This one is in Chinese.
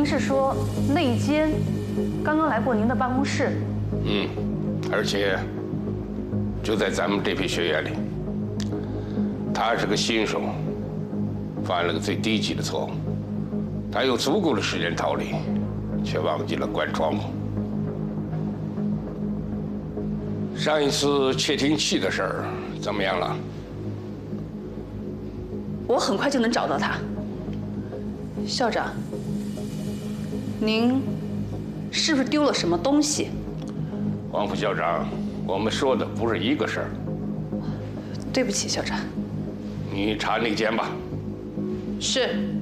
您是说内奸刚刚来过您的办公室？ 嗯，而且就在咱们这批学员里，他是个新手，犯了个最低级的错误。他有足够的时间逃离，却忘记了关窗户。上一次窃听器的事儿怎么样了？ 我很快就能找到他。校长，您是不是丢了什么东西？ 王副校长，我们说的不是一个事儿。 对不起，校长。 你查内奸吧。 是。